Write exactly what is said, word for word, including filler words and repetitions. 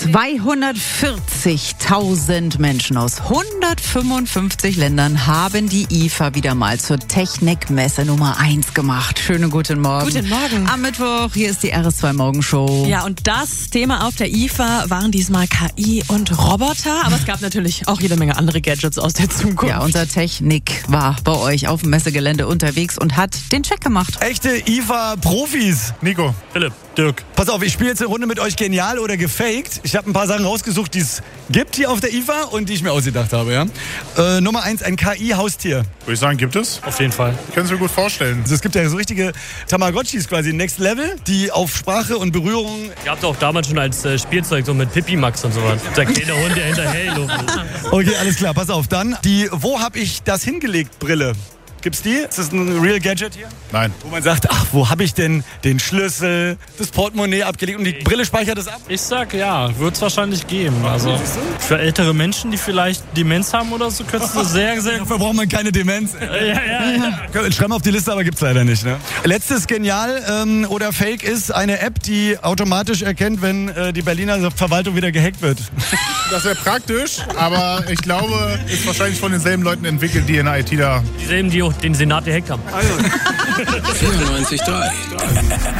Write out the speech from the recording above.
zweihundertvierzigtausend Menschen aus hundertfünfundfünfzig Ländern haben die I F A wieder mal zur Technikmesse Nummer eins gemacht. Schönen guten Morgen. Guten Morgen. Am Mittwoch, hier ist die R S zwei Morgenshow. Ja, und das Thema auf der I F A waren diesmal K I und Roboter, aber es gab natürlich auch jede Menge andere Gadgets aus der Zukunft. Ja, unser Technik war bei euch auf dem Messegelände unterwegs und hat den Check gemacht. Echte I F A-Profis. Nico, Philipp, Dirk. Pass auf, ich spiele jetzt eine Runde mit euch genial oder gefaked. Ich habe ein paar Sachen rausgesucht, die es gibt hier auf der I F A und die ich mir ausgedacht habe. Ja? Äh, Nummer eins, ein K I-Haustier. Würde ich sagen, gibt es? Auf jeden Fall. Können Sie mir gut vorstellen. Also es gibt ja so richtige Tamagotchis quasi, Next Level, die auf Sprache und Berührung... Ihr habt auch damals schon als äh, Spielzeug so mit Pippi Max und sowas. Der kleine Hund, der hinterhergelaufen ist. Okay, alles klar, pass auf. Dann die Wo hab ich das hingelegt Brille. Gibt's die? Ist das ein Real Gadget hier? Nein. Wo man sagt, ach, wo habe ich denn den Schlüssel, das Portemonnaie abgelegt und die Brille speichert das ab? Ich sag ja, wird es wahrscheinlich geben. Also für ältere Menschen, die vielleicht Demenz haben oder so, könntest du sehr, sehr... Dafür braucht man keine Demenz. Ja, ja, ja. Schreiben auf die Liste, aber gibt's leider nicht. Ne? Letztes Genial ähm, oder Fake ist eine App, die automatisch erkennt, wenn äh, die Berliner Verwaltung wieder gehackt wird. Das wäre praktisch, aber ich glaube, ist wahrscheinlich von denselben Leuten entwickelt, die in der I T da... Dieselben, die auch den Senat gehackt haben. vierundneunzig Komma drei